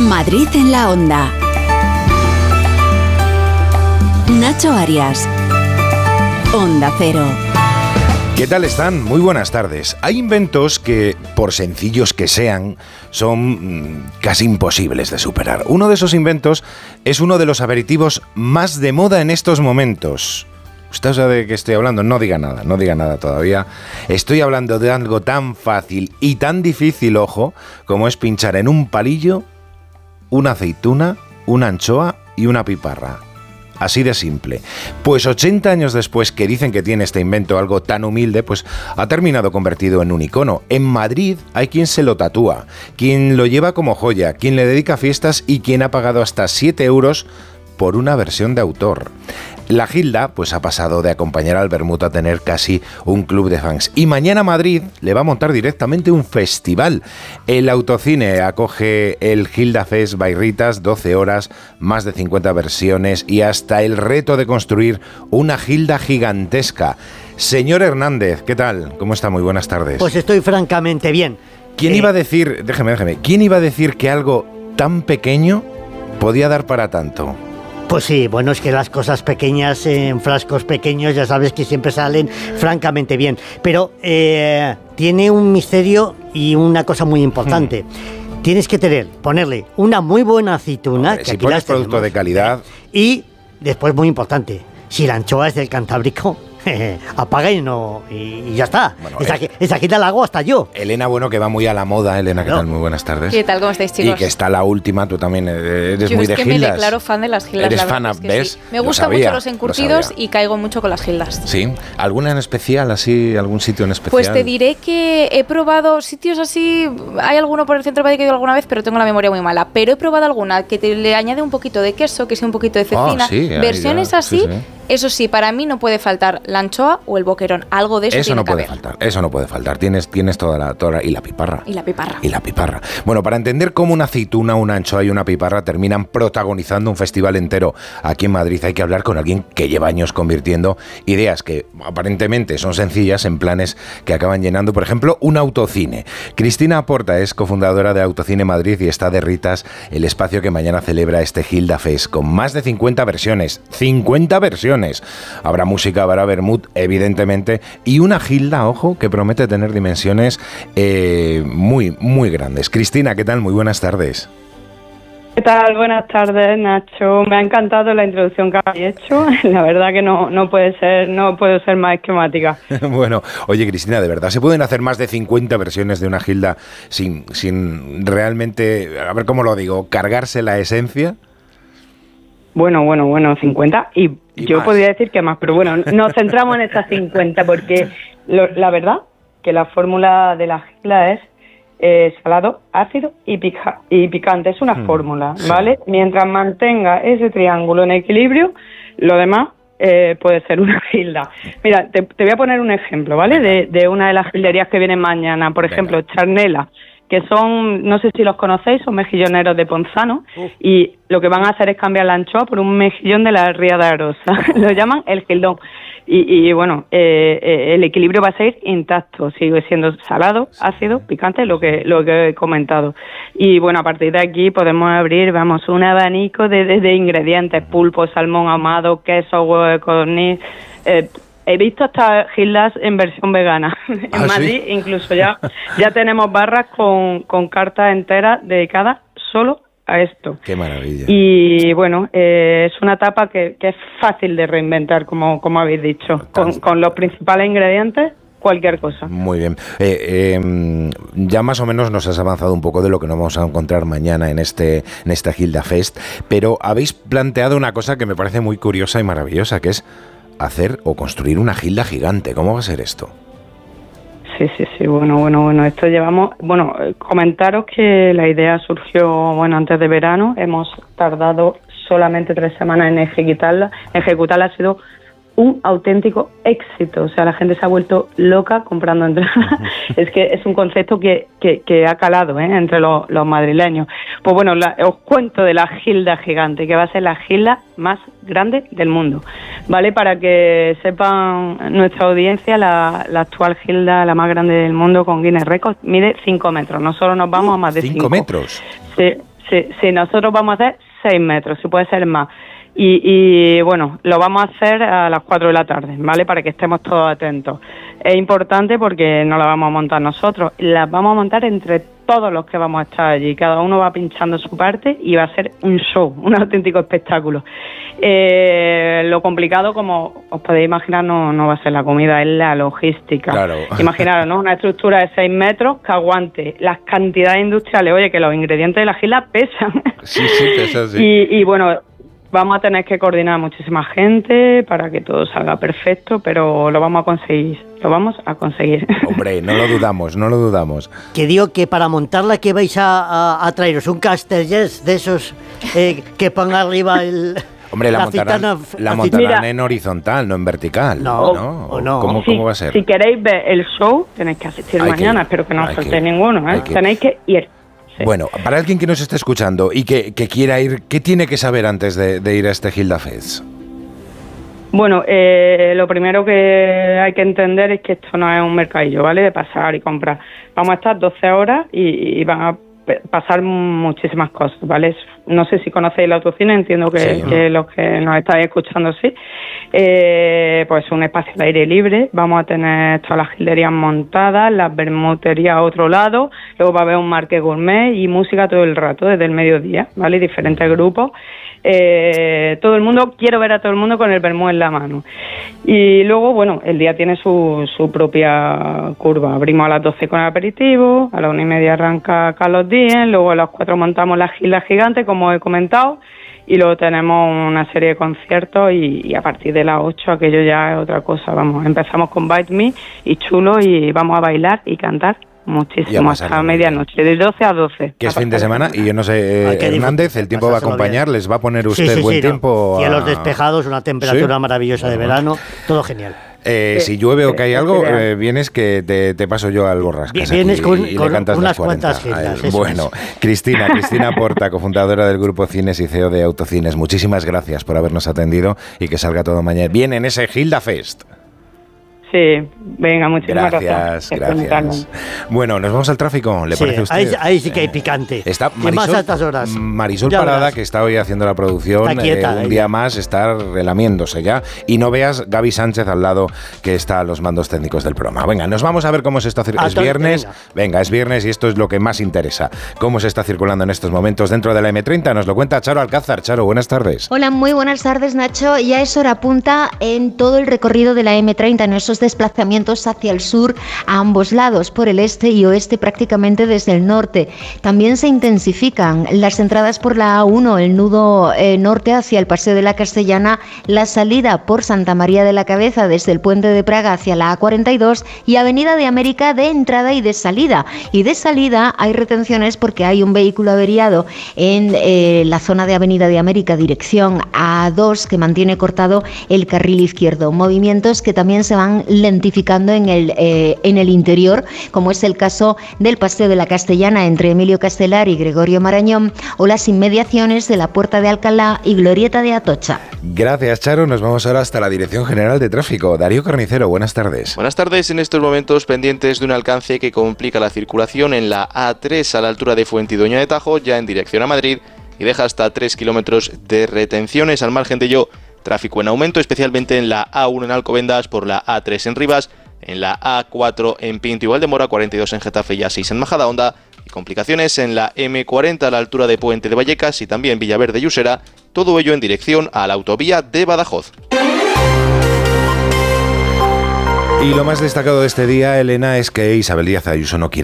Madrid en la Onda. Nacho Arias. Onda Cero. ¿Qué tal están? Muy buenas tardes. Hay inventos que, por sencillos que sean, son casi imposibles de superar. Uno de esos inventos es uno de los aperitivos más de moda en estos momentos. ¿Usted sabe de qué estoy hablando? No diga nada todavía. Estoy hablando de algo tan fácil y tan difícil, ojo, como es pinchar en un palillo una aceituna, una anchoa y una piparra. Así de simple. Pues 80 años después que dicen que tiene este invento algo tan humilde, pues ha terminado convertido en un icono. En Madrid hay quien se lo tatúa, quien lo lleva como joya, quien le dedica fiestas y quien ha pagado hasta 7 euros por una versión de autor. La Gilda pues ha pasado de acompañar al vermut a tener casi un club de fans. Y mañana Madrid le va a montar directamente un festival. El Autocine acoge el Gilda Fest by Ritas, 12 horas, más de 50 versiones y hasta el reto de construir una Gilda gigantesca. Señor Hernández, ¿qué tal? ¿Cómo está? Muy buenas tardes. Pues estoy francamente bien. ¿Quién iba a decir, déjeme, quién iba a decir que algo tan pequeño podía dar para tanto? Pues sí, bueno, es que las cosas pequeñas en frascos pequeños ya sabes que siempre salen francamente bien. Pero tiene un misterio y una cosa muy importante. Tienes que ponerle una muy buena aceituna. Hombre, que si pones producto de calidad. Y después, muy importante, si la anchoa es del Cantábrico, apaga y ya está. Bueno, esa quita la hago hasta yo. Elena, bueno, que va muy a la moda. Elena, ¿qué tal? Muy buenas tardes. ¿Qué tal? ¿Cómo estáis, chicos? Y que está la última, tú también eres yo muy de gildas. Yo es que me declaro fan de las gildas. Eres fan, ¿ves? Sí. Me gustan mucho los encurtidos y caigo mucho con las gildas. ¿Sí? ¿Alguna en especial, así, algún sitio en especial? Pues te diré que he probado sitios así, hay alguno por el centro de Madrid que he ido alguna vez, pero tengo la memoria muy mala. Pero he probado alguna que le añade un poquito de queso, que sea un poquito de cecina. Sí, versiones ya, así. Sí. Eso sí, para mí no puede faltar la anchoa o el boquerón. Algo de eso tiene que haber. Eso no puede faltar. Tienes toda la y la piparra. Y la piparra. Y la piparra. Bueno, para entender cómo una aceituna, una anchoa y una piparra terminan protagonizando un festival entero aquí en Madrid, hay que hablar con alguien que lleva años convirtiendo ideas que aparentemente son sencillas en planes que acaban llenando, por ejemplo, un autocine. Cristina Porta es cofundadora de Autocine Madrid y está de Ritas, el espacio que mañana celebra este Gilda Fest, con más de 50 versiones. ¡50 versiones! Habrá música, habrá vermut, evidentemente, y una Gilda, ojo, que promete tener dimensiones muy, muy grandes. Cristina, ¿qué tal? Muy buenas tardes. ¿Qué tal? Buenas tardes, Nacho. Me ha encantado la introducción que habéis hecho. La verdad que no puedo ser más esquemática. Bueno, oye, Cristina, ¿de verdad se pueden hacer más de 50 versiones de una Gilda sin realmente, a ver cómo lo digo, cargarse la esencia? Bueno, 50 y yo más. Podría decir que más, pero bueno, nos centramos en estas 50 porque la verdad que la fórmula de la Gilda es salado, ácido y picante. Es una fórmula, ¿vale? Sí. Mientras mantenga ese triángulo en equilibrio, lo demás puede ser una Gilda. Mira, te voy a poner un ejemplo, ¿vale? De una de las gilderías que vienen mañana, por ejemplo, Charnela, que son, no sé si los conocéis, son mejilloneros de Ponzano, y lo que van a hacer es cambiar la anchoa por un mejillón de la Ría de Arosa. Lo llaman el Gildón. Y bueno, el equilibrio va a ser intacto, sigue siendo salado, ácido, picante, lo que he comentado. Y bueno, a partir de aquí podemos abrir, un abanico de ingredientes: pulpo, salmón ahumado, queso, huevo de codorniz. He visto hasta gildas en versión vegana. En Madrid, ¿sí? Incluso ya tenemos barras con cartas enteras dedicadas solo a esto. ¡Qué maravilla! Y bueno, es una tapa que es fácil de reinventar, como habéis dicho. Con los principales ingredientes, cualquier cosa. Muy bien. Ya más o menos nos has avanzado un poco de lo que nos vamos a encontrar mañana en esta Gilda Fest, pero habéis planteado una cosa que me parece muy curiosa y maravillosa, que es hacer o construir una Gilda gigante. ¿Cómo va a ser esto? Sí. Bueno, esto llevamos... Bueno, comentaros que la idea surgió, antes de verano. Hemos tardado solamente 3 semanas en ejecutarla. Ejecutarla ha sido un auténtico éxito. O sea, la gente se ha vuelto loca comprando entradas. Es que es un concepto que ha calado entre los madrileños. Pues bueno, os cuento de la Gilda gigante, que va a ser la Gilda más grande del mundo, ¿vale? Para que sepan nuestra audiencia, la actual Gilda, la más grande del mundo con Guinness Records, mide 5 metros. Nosotros nos vamos a más de 5. ¿5 metros? Sí, nosotros vamos a hacer 6 metros, si puede ser más. Y bueno, lo vamos a hacer a las 4 de la tarde, ¿vale? Para que estemos todos atentos. Es importante porque no la vamos a montar nosotros, la vamos a montar entre todos los que vamos a estar allí. Cada uno va pinchando su parte y va a ser un show, un auténtico espectáculo. Lo complicado, como os podéis imaginar, no va a ser la comida, es la logística. Claro. Imaginaros, ¿no? Una estructura de 6 metros que aguante las cantidades industriales. Oye, que los ingredientes de la gila pesan. Sí, pesan, sí. Y bueno, vamos a tener que coordinar muchísima gente para que todo salga perfecto, pero lo vamos a conseguir. Hombre, no lo dudamos. Que digo que para montarla, que vais a traeros un Castellers de esos que ponga arriba el... Hombre, la montarán en horizontal, no en vertical. No. ¿Cómo va a ser? Si queréis ver el show, tenéis que asistir mañana, espero que no os faltéis ninguno, tenéis que ir. Sí. Bueno, para alguien que nos esté escuchando y que quiera ir, ¿qué tiene que saber antes de ir a este Hilda Fest? Bueno, lo primero que hay que entender es que esto no es un mercadillo, ¿vale? De pasar y comprar. Vamos a estar 12 horas y van a pasar muchísimas cosas, ¿vale? No sé si conocéis el autocine, entiendo que los que nos estáis escuchando sí. Pues un espacio de aire libre, vamos a tener todas las gilderías montadas, las bermuterías a otro lado, luego va a haber un market gourmet y música todo el rato, desde el mediodía, ¿vale? Diferentes grupos. Todo el mundo, quiero ver a todo el mundo con el vermú en la mano. Y luego, bueno, el día tiene su propia curva. Abrimos a las 12 con el aperitivo, a las 1:30 arranca Carlos Díez, luego a las 4 montamos la gila gigante, como he comentado, y luego tenemos una serie de conciertos y a partir de las 8 aquello ya es otra cosa. Vamos, empezamos con Bite Me y Chulo y vamos a bailar y cantar muchísimo hasta medianoche, de 12 a 12. Que es fin de semana y yo no sé, Hernández, el tiempo va a acompañar, les va a poner usted buen tiempo. Cielos despejados, una temperatura maravillosa de verano, todo genial. Si llueve o cae algo, vienes que te paso yo al borrascas. Vienes con le cantas unas cuantas giras. Bueno, Cristina Porta, cofundadora del Grupo Cines y CEO de Autocines, muchísimas gracias por habernos atendido y que salga todo mañana bien en ese Hilda Fest. Sí, venga, muchísimas gracias. Gracias. Bueno, nos vamos al tráfico, ¿le parece a usted? Ahí sí que hay picante. Está más a estas horas. Marisol Parada, que está hoy haciendo la producción, quieta, un día más está relamiéndose ya. Y no veas Gaby Sánchez al lado, que está a los mandos técnicos del programa. Venga, nos vamos a ver cómo se está circulando. Es viernes, es viernes y esto es lo que más interesa. Cómo se está circulando en estos momentos dentro de la M30. Nos lo cuenta Charo Alcázar. Charo, buenas tardes. Hola, muy buenas tardes, Nacho. Ya es hora punta en todo el recorrido de la M30, en esos desplazamientos hacia el sur a ambos lados, por el este y oeste prácticamente desde el norte. También se intensifican las entradas por la A1, el nudo norte hacia el Paseo de la Castellana, la salida por Santa María de la Cabeza desde el Puente de Praga hacia la A42 y Avenida de América de entrada y de salida. Y de salida hay retenciones porque hay un vehículo averiado en la zona de Avenida de América, dirección A2, que mantiene cortado el carril izquierdo. Movimientos que también se van lentificando en el interior, como es el caso del Paseo de la Castellana entre Emilio Castelar y Gregorio Marañón, o las inmediaciones de la Puerta de Alcalá y Glorieta de Atocha. Gracias, Charo. Nos vamos ahora hasta la Dirección General de Tráfico. Darío Carnicero, buenas tardes. Buenas tardes. En estos momentos pendientes de un alcance que complica la circulación en la A3 a la altura de Fuentidueña de Tajo, ya en dirección a Madrid, y deja hasta 3 kilómetros de retenciones. Al margen de ello, tráfico en aumento, especialmente en la A1 en Alcobendas, por la A3 en Rivas, en la A4 en Pinto y Valdemora, 42 en Getafe y A6 en Majadahonda, y complicaciones en la M40 a la altura de Puente de Vallecas y también Villaverde y Usera, todo ello en dirección a la autovía de Badajoz. Y lo más destacado de este día, Elena, es que Isabel Díaz Ayuso no quiere